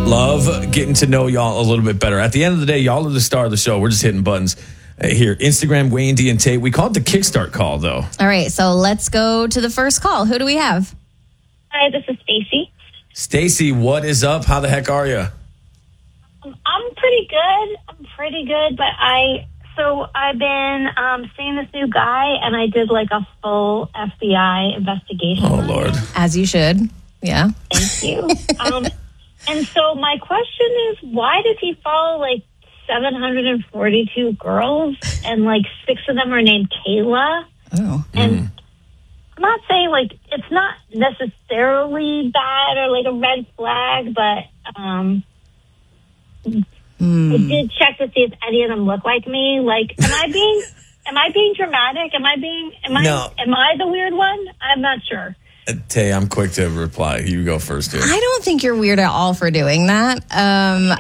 Love getting to know y'all a little bit better. At the end of the day, y'all are the star of the show. We're just hitting buttons here. Instagram, Wayne D and Tate. We call it the Kickstart call, though. All right, so let's go to the first call. Who do we have? Hi, this is Stacy. Stacy, what is up? How the heck are you? I'm pretty good. But I've been seeing this new guy, and I did like a full FBI investigation. Oh, Lord. As you should. Yeah. Thank you. And so my question is, why does he follow like 742 girls, and like 6 of them are named Kayla? Oh. And I'm not saying like it's not necessarily bad or like a red flag, but I did check to see if any of them look like me. Like, am I being dramatic? Am I the weird one? I'm not sure. Tay, I'm quick to reply. You go first here. I don't think you're weird at all for doing that.